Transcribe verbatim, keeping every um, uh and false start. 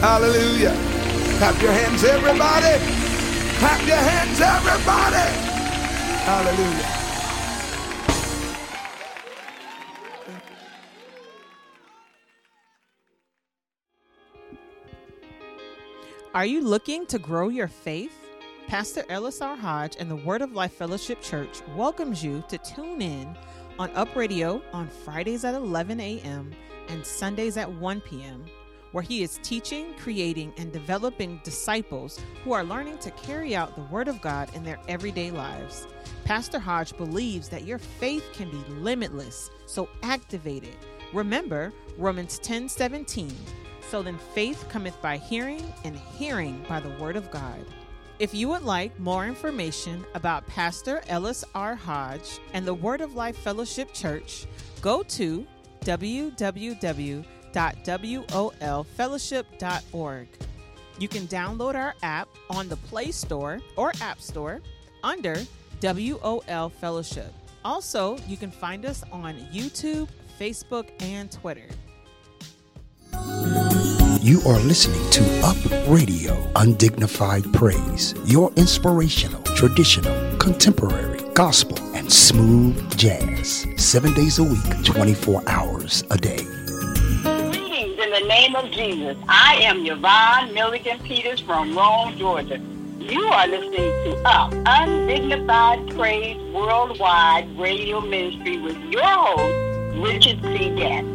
Hallelujah. Clap your hands, everybody. Clap your hands, everybody. Hallelujah. Are you looking to grow your faith? Pastor Ellis R. Hodge and the Word of Life Fellowship Church welcomes you to tune in on Up Radio on Fridays at eleven a.m. and Sundays at one p.m., where he is teaching, creating, and developing disciples who are learning to carry out the Word of God in their everyday lives. Pastor Hodge believes that your faith can be limitless, so activate it. Remember Romans ten seventeen. So then faith cometh by hearing, and hearing by the Word of God. If you would like more information about Pastor Ellis R. Hodge and the Word of Life Fellowship Church, go to w w w dot w o l fellowship dot org. You can download our app on the Play Store or App Store under W O L Fellowship. Also, you can find us on YouTube, Facebook, and Twitter. You are listening to Up Radio, Undignified Praise, your inspirational, traditional, contemporary, gospel, and smooth jazz. Seven days a week, twenty-four hours a day. Greetings in the name of Jesus. I am Yvonne Milligan Peters from Rome, Georgia. You are listening to Up, Undignified Praise Worldwide Radio Ministry with your host, Richard C. Gadd.